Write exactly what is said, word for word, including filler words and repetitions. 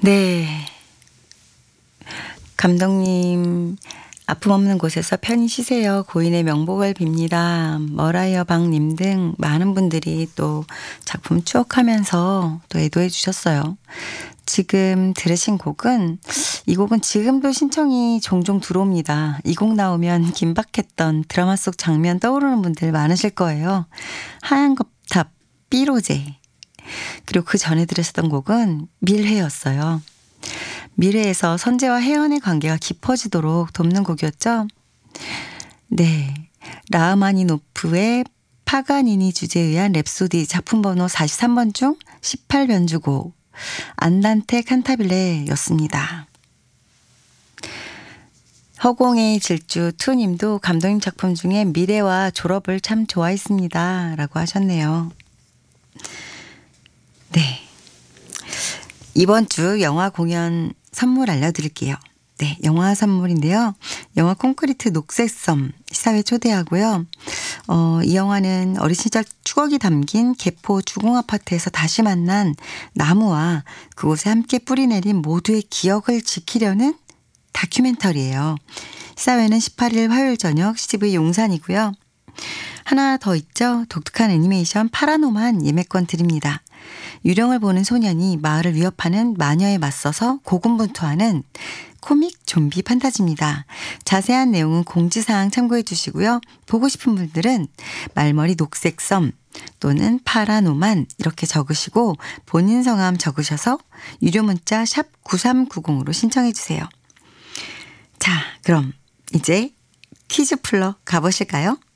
네. 감독님, 아픔 없는 곳에서 편히 쉬세요. 고인의 명복을 빕니다. 머라이어 박님 등 많은 분들이 또 작품 추억하면서 또 애도해 주셨어요. 지금 들으신 곡은, 이 곡은 지금도 신청이 종종 들어옵니다. 이 곡 나오면 긴박했던 드라마 속 장면 떠오르는 분들 많으실 거예요. 하얀 거탑 삐로제. 그리고 그 전에 들으셨던 곡은 밀회였어요. 밀회에서 선재와 혜연의 관계가 깊어지도록 돕는 곡이었죠. 네, 라흐마니노프의 파가니니 주제에 의한 랩소디 작품 번호 사십삼 번 중 십팔 변주곡 안단테 칸타빌레였습니다. 허공의 질주 투님도 감독님 작품 중에 미래와 졸업을 참 좋아했습니다. 라고 하셨네요. 네. 이번 주 영화 공연 선물 알려드릴게요. 네, 영화 선물인데요. 영화 콘크리트 녹색섬 시사회 초대하고요. 어, 이 영화는 어린 시절 추억이 담긴 개포 주공아파트에서 다시 만난 나무와 그곳에 함께 뿌리내린 모두의 기억을 지키려는 다큐멘터리예요. 시사회는 십팔 일 화요일 저녁 씨지브이 용산이고요. 하나 더 있죠. 독특한 애니메이션 파라노만 예매권 드립니다. 유령을 보는 소년이 마을을 위협하는 마녀에 맞서서 고군분투하는 코믹 좀비 판타지입니다. 자세한 내용은 공지사항 참고해 주시고요. 보고 싶은 분들은 말머리 녹색섬 또는 파라노만 이렇게 적으시고 본인 성함 적으셔서 유료 문자 샵 구삼구공으로 신청해 주세요. 자, 그럼 이제 퀴즈 풀러 가보실까요?